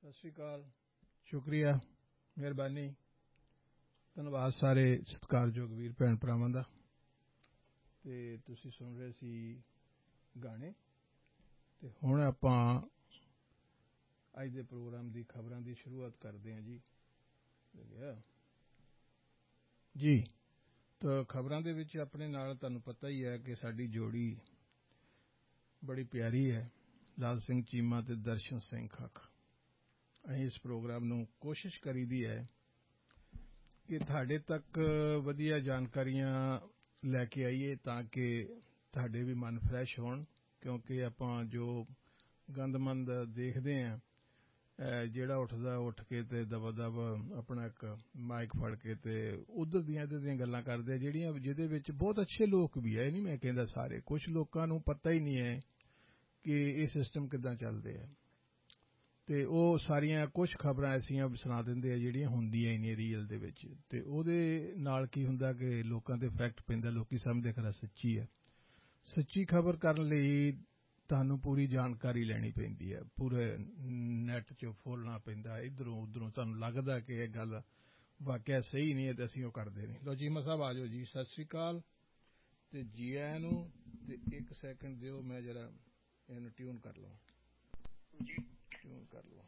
ਸਤਿ ਸ਼੍ਰੀ ਅਕਾਲ, ਸ਼ੁਕਰੀਆ, ਮਿਹਰਬਾਨੀ, ਧੰਨਵਾਦ ਸਾਰੇ ਸਤਿਕਾਰਯੋਗ ਵੀਰ ਭੈਣ ਭਰਾਵਾਂ ਦਾ। ਤੇ ਤੁਸੀਂ ਸੁਣ ਰਹੇ ਸੀ ਗਾਣੇ। ਤੇ ਹੁਣ ਆਪਾਂ ਅੱਜ ਦੇ ਪ੍ਰੋਗਰਾਮ ਦੀ ਖਬਰਾਂ ਦੀ ਸ਼ੁਰੂਆਤ ਕਰਦੇ ਹਾਂ ਜੀ। ਤਾਂ ਖਬਰਾਂ ਦੇ ਵਿੱਚ ਆਪਣੇ ਨਾਲ ਤੁਹਾਨੂੰ ਪਤਾ ਹੀ ਹੈ ਕਿ ਸਾਡੀ ਜੋੜੀ ਬੜੀ ਪਿਆਰੀ ਹੈ, ਲਾਲ ਸਿੰਘ ਚੀਮਾ ਤੇ ਦਰਸ਼ਨ ਸਿੰਘ ਖੱਖ। ਅਸੀਂ ਇਸ ਪ੍ਰੋਗਰਾਮ ਨੂੰ ਕੋਸ਼ਿਸ਼ ਕਰੀਦੀ ਹੈ ਕਿ ਤੁਹਾਡੇ ਤੱਕ ਵਧੀਆ ਜਾਣਕਾਰੀਆਂ ਲੈ ਕੇ ਆਈਏ ਤਾਂ ਕਿ ਤੁਹਾਡੇ ਵੀ ਮਨ ਫਰੈਸ਼ ਹੋਣ, ਕਿਉਂਕਿ ਆਪਾਂ ਜੋ ਗੰਦਮੰਦ ਦੇਖਦੇ ਹਾਂ, ਜਿਹੜਾ ਉੱਠਦਾ ਉੱਠ ਕੇ ਤੇ ਦਬਾ ਦਬ ਆਪਣਾ ਇੱਕ ਮਾਈਕ ਫੜ ਕੇ ਤੇ ਉੱਧਰ ਦੀਆਂ ਇੱਧਰ ਦੀਆਂ ਗੱਲਾਂ ਕਰਦੇ ਆ, ਜਿਹਦੇ ਵਿੱਚ ਬਹੁਤ ਅੱਛੇ ਲੋਕ ਵੀ ਹੈ। ਇਹ ਨਹੀਂ ਮੈਂ ਕਹਿੰਦਾ ਸਾਰੇ, ਕੁਛ ਲੋਕਾਂ ਨੂੰ ਪਤਾ ਹੀ ਨਹੀਂ ਹੈ ਕਿ ਇਹ ਸਿਸਟਮ ਕਿੱਦਾਂ ਚੱਲਦੇ ਆ, ਤੇ ਉਹ ਸਾਰੀਆਂ ਕੁਛ ਖਬਰਾਂ ਐਸੀਆਂ ਸੁਣਾ ਦਿੰਦੇ ਆ ਜਿਹੜੀਆਂ ਹੁੰਦੀਆਂ ਹੀ ਨਹੀਂ ਰੀਅਲ ਦੇ ਵਿੱਚ। ਤੇ ਉਹਦੇ ਨਾਲ ਕੀ ਹੁੰਦਾ ਕਿ ਲੋਕਾਂ ਤੇ ਇਫੈਕਟ ਪੈਂਦਾ, ਲੋਕੀ ਸਮਝਦੇ ਖਰਾ ਸੱਚੀ ਹੈ। ਸੱਚੀ ਖਬਰ ਕਰਨ ਲਈ ਤੁਹਾਨੂੰ ਪੂਰੀ ਜਾਣਕਾਰੀ ਲੈਣੀ ਪੈਂਦੀ ਹੈ, ਪੂਰੇ ਨੈੱਟ 'ਚੋਂ ਫੋਲਣਾ ਪੈਂਦਾ, ਇੱਧਰੋਂ ਉੱਧਰੋਂ। ਤੁਹਾਨੂੰ ਲੱਗਦਾ ਕਿ ਇਹ ਗੱਲ ਵਾਕਿਆ ਸਹੀ ਨਹੀਂ ਹੈ ਤੇ ਅਸੀਂ ਉਹ ਕਰਦੇ ਨਹੀਂ। ਲਓ ਚੀਮਾ ਸਾਹਿਬ ਆ ਜਾਓ ਜੀ, ਸਤਿ ਸ਼੍ਰੀ ਅਕਾਲ ਤੇ ਜੀ ਆਇਆਂ ਨੂੰ। ਤੇ ਇੱਕ ਸੈਕਿੰਡ ਦਿਓ, ਮੈਂ ਜਰਾ ਇਹਨੂੰ ਟਿਊਨ ਕਰ ਲਵਾਂ ਜੀ, ਟਿਊਨ ਕਰ ਲਵਾਂ।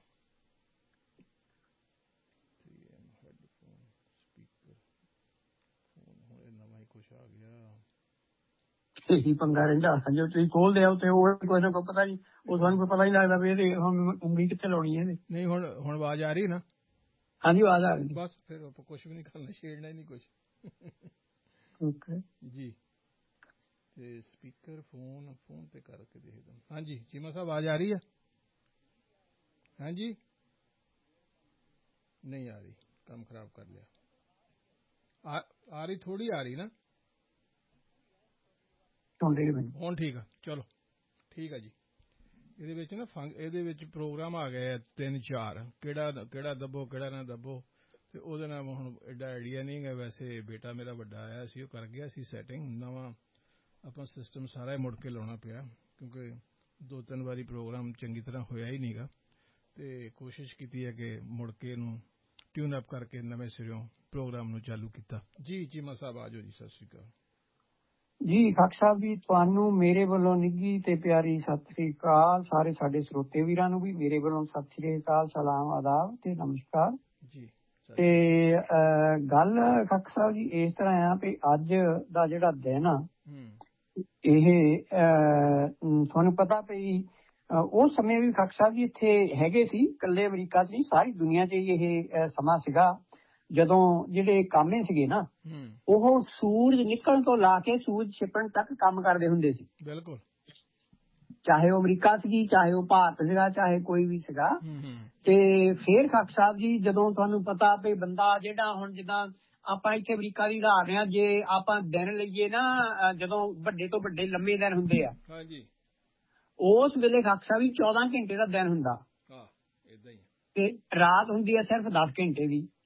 ਹੈਡਫੋਨ, ਸਪੀਕਰ, ਫੋਨ, ਹੁਣ ਇਹ ਨਵਾਂ ਹੀ ਕੁਛ ਆ ਗਿਆ। ਇਹੀ ਪੰਗਾ ਰਹਿੰਦਾ, ਜੋ ਤੁਸੀਂ ਖੋਲਦੇ ਹੋ ਤੇ ਉਹ ਕੋਈ ਨਾ ਕੋਈ ਪਤਾ ਨਹੀਂ, ਉਹ ਤੁਹਾਨੂੰ ਕੋਈ ਪਤਾ ਨਹੀਂ ਲੱਗਦਾ ਵੀ ਇਹਦੇ ਹੁਣ ਉਂਗਲੀ ਕਿੱਥੇ ਲਾਉਣੀ ਹੈ। ਨਹੀਂ ਹੁਣ ਆਵਾਜ਼ ਆ ਰਹੀ ਨਾ? ਹਾਂਜੀ ਆਵਾਜ਼ ਆ ਰਹੀ। ਬਸ ਫਿਰ ਆਪਾਂ ਕੁਛ ਵੀ ਨਹੀਂ ਕਰਨਾ, ਛੇੜਨਾ ਹੀ ਨਹੀਂ ਕੁਛ। ਓਕੇ ਜੀ, ਤੇ ਸਪੀਕਰ ਫੋਨ ਤੇ ਕਰਕੇ ਦੇਖਦਾ। ਹਾਂਜੀ ਚੀਮਾ ਸਾਹਿਬ ਆਵਾਜ਼ ਆ ਰਹੀ ਹੈ? ਹਾਂਜੀ ਨਹੀਂ ਆ ਰਹੀ, ਕੰਮ ਖਰਾਬ ਕਰ ਲਿਆ। ਆ ਰਹੀ, ਥੋੜੀ ਆ ਰਹੀ ਨਾ? ਹੁਣ ਠੀਕ ਆ, ਚਲੋ ਠੀਕ ਆ ਜੀ। ਇਹਦੇ ਵਿੱਚ ਨਾ ਇਹਦੇ ਵਿੱਚ ਪ੍ਰੋਗਰਾਮ ਆ ਗਏ 3-4, ਕਿਹੜਾ ਦੱਬੋ ਕਿਹੜਾ ਨਾ ਦੱਬੋ, ਤੇ ਉਹਦੇ ਨਾਲ ਹੁਣ ਐਡਾ ਆਈਡੀਆ ਨਹੀਂ ਗਾ। ਵੈਸੇ ਬੇਟਾ ਮੇਰਾ ਵੱਡਾ ਆਇਆ ਸੀ, ਉਹ ਕਰ ਗਿਆ ਸੀ ਸੈਟਿੰਗ। ਨਵਾਂ ਆਪਾਂ ਸਿਸਟਮ ਸਾਰਾ ਮੁੜ ਕੇ ਲਾਉਣਾ ਪਿਆ, ਕਿਉਂਕਿ 2-3 ਵਾਰੀ ਪ੍ਰੋਗਰਾਮ ਚੰਗੀ ਤਰ੍ਹਾਂ ਹੋਇਆ ਹੀ ਨਹੀਂ ਗਾ। ਤੇ ਕੋਸ਼ਿਸ਼ ਕੀਤੀ ਹੈ ਕਿ ਮੁੜ ਕੇ ਇਹਨੂੰ ਟਿਊਨ ਅਪ ਕਰਕੇ ਨਵੇਂ ਸਿਰਿਓਂ ਪ੍ਰੋਗਰਾਮ ਨੂੰ ਚਾਲੂ ਕੀਤਾ ਜੀ। ਚੀਮਾ ਸਾਹਿਬ ਆ ਜਾਓ ਜੀ, ਸਤਿ ਸ਼੍ਰੀ ਅਕਾਲ ਜੀ। ਖੱਖ ਸਾਹਿਬ ਜੀ, ਤੁਹਾਨੂੰ ਮੇਰੇ ਵੱਲੋਂ ਨਿੱਘੀ ਤੇ ਪਿਆਰੀ ਸਤਿ ਸ੍ਰੀ ਅਕਾਲ। ਸਾਰੇ ਸਾਡੇ ਸਰੋਤੇ ਵੀਰਾਂ ਨੂੰ ਵੀ ਮੇਰੇ ਵੱਲੋਂ ਸਤਿ ਸ੍ਰੀ ਅਕਾਲ, ਸਲਾਮ, ਆਦਾਬ ਤੇ ਨਮਸਕਾਰ ਜੀ। ਤੇ ਗੱਲ ਖੱਖ ਸਾਹਿਬ ਜੀ ਇਸ ਤਰ੍ਹਾਂ ਆ ਵੀ ਅੱਜ ਦਾ ਜਿਹੜਾ ਦਿਨ ਆ, ਇਹ ਤੁਹਾਨੂੰ ਪਤਾ ਵੀ ਉਸ ਸਮੇਂ ਵੀ ਖੱਖ ਸਾਹਿਬ ਜੀ ਇੱਥੇ ਹੈਗੇ ਸੀ, ਇਕੱਲੇ ਅਮਰੀਕਾ 'ਚ ਨਹੀਂ, ਸਾਰੀ ਦੁਨੀਆ 'ਚ ਇਹ ਸਮਾਂ ਸੀਗਾ ਜਦੋਂ ਜਿਹੜੇ ਕਾਮੇ ਸੀਗੇ ਨਾ, ਉਹ ਸੂਰਜ ਨਿਕਲਣ ਤੋਂ ਲਾ ਕੇ ਸੂਰਜ ਛਿਪਣ ਤੱਕ ਕੰਮ ਕਰਦੇ ਹੁੰਦੇ ਸੀ। ਬਿਲਕੁਲ, ਚਾਹੇ ਉਹ ਅਮਰੀਕਾ ਸੀਗੀ, ਚਾਹੇ ਉਹ ਭਾਰਤ ਸੀਗਾ, ਚਾਹੇ ਕੋਈ ਵੀ ਸੀਗਾ। ਤੇ ਫੇਰ ਖੱਖ ਸਾਹਿਬ ਜੀ, ਜਦੋਂ ਤੁਹਾਨੂੰ ਪਤਾ ਵੀ ਬੰਦਾ ਜਿਹੜਾ ਹੁਣ ਜਿੱਦਾਂ ਆਪਾਂ ਇੱਥੇ ਅਮਰੀਕਾ ਦੀ ਲਾ ਰਹੇ ਹਾਂ, ਜੇ ਆਪਾਂ ਦਿਨ ਲਈਏ ਨਾ, ਜਦੋਂ ਵੱਡੇ ਤੋਂ ਵੱਡੇ ਲੰਮੇ ਦਿਨ ਹੁੰਦੇ ਆ, ਉਸ ਵੇਲੇ ਖੱਖ ਸਾਹਿਬ ਜੀ 14 ਘੰਟੇ ਦਾ ਦਿਨ ਹੁੰਦਾ ਤੇ ਰਾਤ ਹੁੰਦੀ ਹੈ ਸਿਰਫ 10 ਘੰਟੇ ਦੀ।